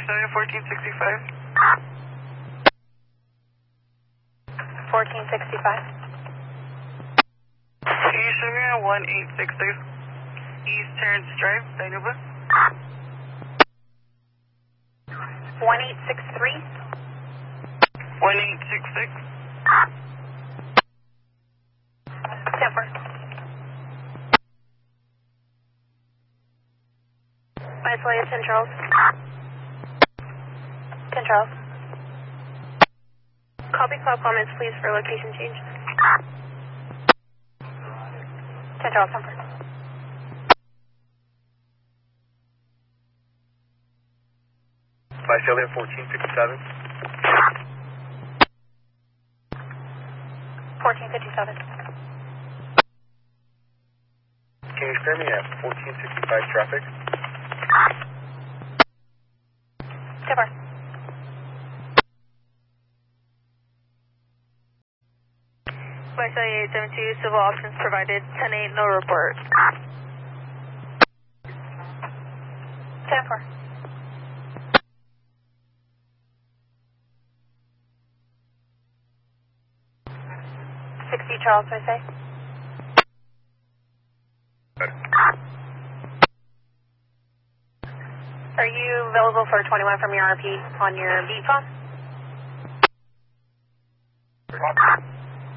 Visalia 1465. 1465. Can you show me on 1866 East Terrence Drive, Dinuba? 1863. 1866. Temper. Visalia 10 Charles. 10 Charles. Copy call comments please for location change. 10 Charles, Temper. Visalia 1457. 1457. Can you spare me at 1465 traffic? Temper. Visalia 872, civil options provided, 10-8, no report. Temper. Charles, I say. Are you available for 21 from your RP on your beat phone?